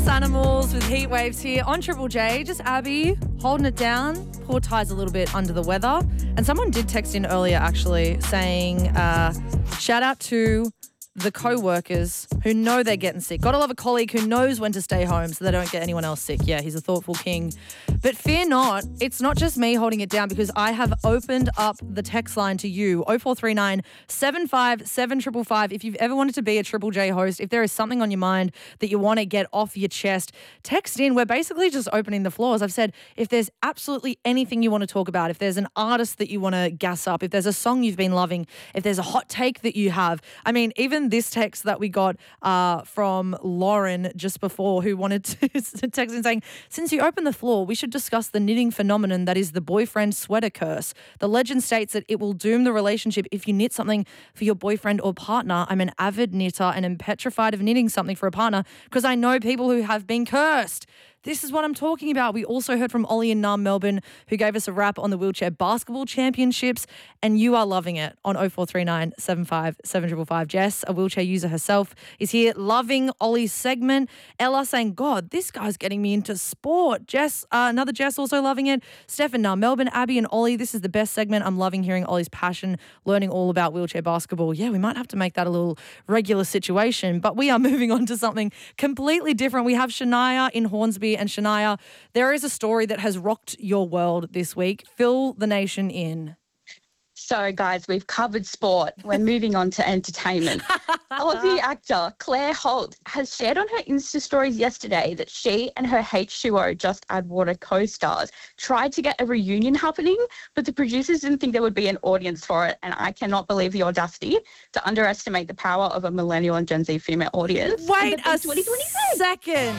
Glass Animals with Heat Waves here on Triple J. Just Abby holding it down. Poor Ty's a little bit under the weather. And someone did text in earlier actually saying, shout out to the co-workers who know they're getting sick. Gotta love a colleague who knows when to stay home so they don't get anyone else sick. Yeah, he's a thoughtful king. But fear not, it's not just me holding it down because I have opened up the text line to you, 0439 75 7555. If you've ever wanted to be a Triple J host, if there is something on your mind that you want to get off your chest, text in. We're basically just opening the floor. As I've said, if there's absolutely anything you want to talk about, if there's an artist that you want to gas up, if there's a song you've been loving, if there's a hot take that you have. I mean, even this text that we got from Lauren just before, who wanted to text in saying, since you opened the floor, we should discuss the knitting phenomenon that is the boyfriend sweater curse. The legend states that it will doom the relationship if you knit something for your boyfriend or partner. I'm an avid knitter and am petrified of knitting something for a partner because I know people who have been cursed. This is what I'm talking about. We also heard from Ollie in Naarm, Melbourne, who gave us a wrap on the wheelchair basketball championships, and you are loving it on 0439 75 7555. Jess, a wheelchair user herself, is here loving Ollie's segment. Ella saying, God, this guy's getting me into sport. Jess, another Jess also loving it. Steph in Naarm, Melbourne, Abby and Ollie, this is the best segment. I'm loving hearing Ollie's passion, learning all about wheelchair basketball. Yeah, we might have to make that a little regular situation, but we are moving on to something completely different. We have Shania in Hornsby. And Shania, there is a story that has rocked your world this week. Fill the nation in. So, guys, we've covered sport. We're moving on to entertainment. Aussie actor Claire Holt has shared on her Insta stories yesterday that she and her H2O Just Add Water co-stars tried to get a reunion happening, but the producers didn't think there would be an audience for it. And I cannot believe the audacity to underestimate the power of a millennial and Gen Z female audience. Wait a second.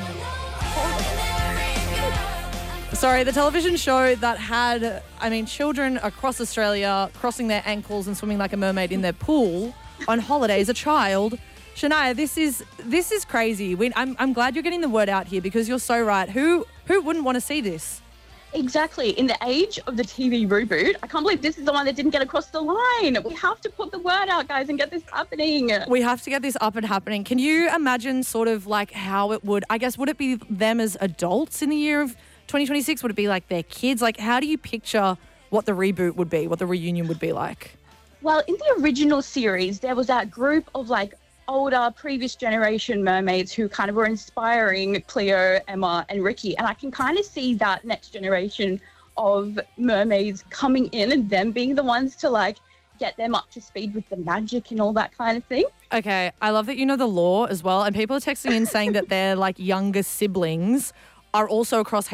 Sorry, the television show that had, children across Australia crossing their ankles and swimming like a mermaid in their pool on holiday as a child. Shania, this is crazy. I'm glad you're getting the word out here because you're so right. Who wouldn't want to see this? Exactly. In the age of the TV reboot, I can't believe this is the one that didn't get across the line. We have to put the word out, guys, and get this happening. We have to get this up and happening. Can you imagine sort of like how it would, would it be them as adults in the year of 2026? Would it be like their kids? Like, how do you picture what the reboot would be, what the reunion would be like? Well, in the original series, there was that group of older, previous generation mermaids who kind of were inspiring Cleo, Emma and Ricky. And I can kind of see that next generation of mermaids coming in and them being the ones to get them up to speed with the magic and all that kind of thing. Okay, I love that you know the law as well. And people are texting in saying that their younger siblings are also across